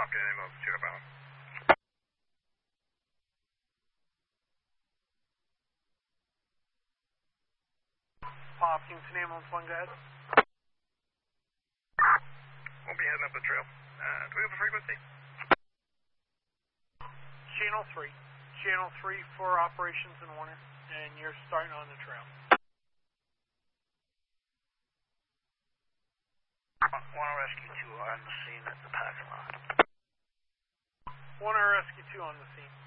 dropped in ambulance 2 outbound. Pop, Kingston ambulance 1, go ahead. We'll be heading up the trail. Do we have a frequency? Channel 3. Channel 3 for operations in Warner, and you're starting on the trail. Warner Rescue 2 on the scene at the parking lot. Warner Rescue 2 on the scene.